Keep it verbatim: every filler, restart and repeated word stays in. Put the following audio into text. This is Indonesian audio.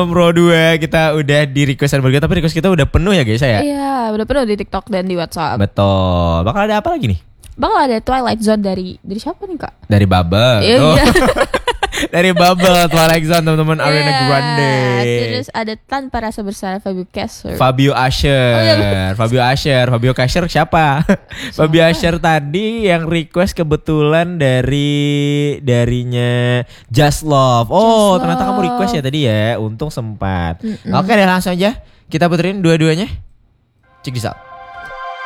Pro dua kita udah di requestan berikut, tapi request kita udah penuh ya guys ya. Iya, udah penuh di TikTok dan di WhatsApp. Betul. Bakal ada apa lagi nih? Bakal ada Twilight Zone dari dari siapa nih kak? Dari Bubble. Iya. Oh. Dari Bubble, Twilight Zone teman-teman, Ariana Yeah. Grande. Terus ada Tanpa Rasa Bersalah Fabio Casher. Fabio Asher. Oh, iya. Fabio Asher, Fabio Casher siapa? Fabio Asher tadi yang request kebetulan dari darinya Just Love. Oh, Just ternyata Love. kamu request ya tadi ya. Untung sempat. Mm-mm. Oke deh, langsung aja kita puterin dua-duanya. Check this out.